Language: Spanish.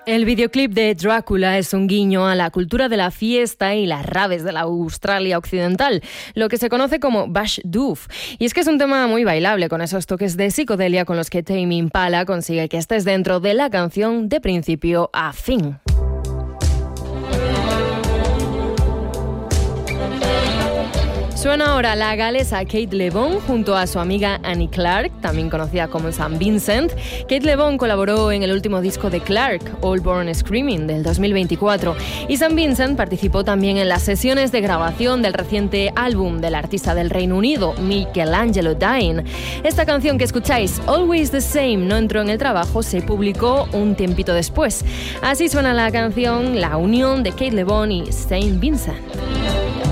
El videoclip de Drácula es un guiño a la cultura de la fiesta y las raves de la Australia occidental, lo que se conoce como Bash Doof. Y es que es un tema muy bailable, con esos toques de psicodelia con los que Tame Impala consigue que estés dentro de la canción de principio a fin. Suena ahora la galesa Kate LeBon junto a su amiga Annie Clark, también conocida como Sam Vincent. Kate LeBon colaboró en el último disco de Clark, All Born Screaming, del 2024. Y Sam Vincent participó también en las sesiones de grabación del reciente álbum del artista del Reino Unido, Michelangelo Dine. Esta canción que escucháis, Always the Same, no entró en el trabajo, se publicó un tiempito después. Así suena la canción, la unión de Kate LeBon y Sam Vincent.